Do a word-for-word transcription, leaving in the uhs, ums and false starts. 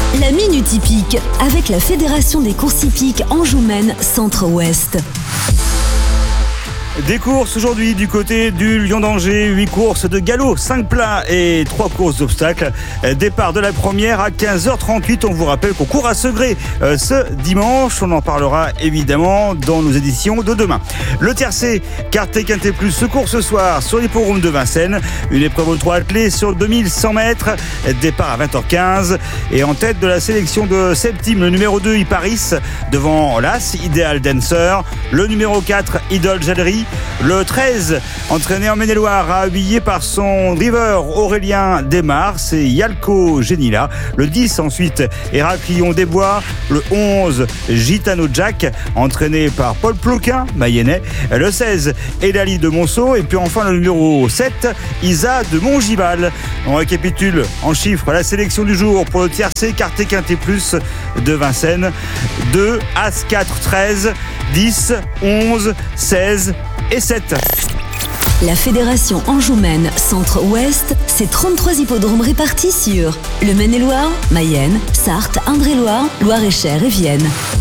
La Minute Hippique avec la Fédération des courses hippiques Anjou-Maine Centre-Ouest. Des courses aujourd'hui du côté du Lion d'Angers, huit courses de galop, cinq plats et trois courses d'obstacles. Départ de la première à quinze heures trente-huit. On vous rappelle qu'on court à Segré euh, ce dimanche. On en parlera évidemment dans nos éditions de demain. Le tiercé, Quartet Quintet Plus, se court ce soir sur l'hippodrome de Vincennes. Une épreuve aux trois attelés sur deux mille cent mètres. Départ à vingt heures quinze. Et en tête de la sélection de Septime, le numéro deux, Iparis, devant l'As, Ideal Dancer. Le numéro quatre, Idole Jallery. Le treize, entraîné en Maine-et-Loire, habillé par son driver Aurélien Desmar, c'est Yalco Genila. Le dix ensuite, Héraclion Desbois. Le onze, Gitano Jack, entraîné par Paul Ploquin, mayennais. Le seize, Elali de Monceau. Et puis enfin le numéro sept, Isa de Montgival. On récapitule en chiffres la sélection du jour pour le tiercé Quartet Quintet Plus de Vincennes. deux, As quatre, treize, dix, onze, seize et sept. La Fédération Anjou-Maine Centre-Ouest, c'est trente-trois hippodromes répartis sur le Maine-et-Loire, Mayenne, Sarthe, Indre-et-Loire, Loire-et-Cher et Vienne.